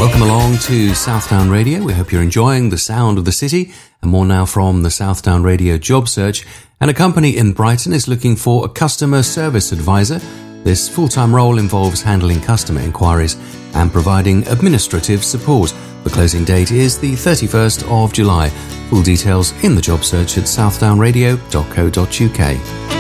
Welcome along to Southdown Radio. We hope you're enjoying the sound of the city, and more now from the Southdown Radio job search. And a company in Brighton is looking for a customer service advisor. This full-time role involves handling customer inquiries and providing administrative support. The closing date is the 31st of July. Full details in the job search at southdownradio.co.uk.